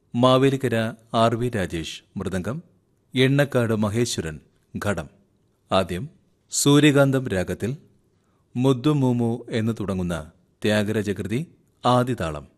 Mavelikkara RV Rajesh mridangam, Ennakkad Maheshwaran ഘടം. ആദ്യം സൂര്യകാന്തം രാഗത്തിൽ മുദ്ദുമൂമു എന്ന് തുടങ്ങുന്ന ത്യാഗരാജകൃതി ആദിതാളം.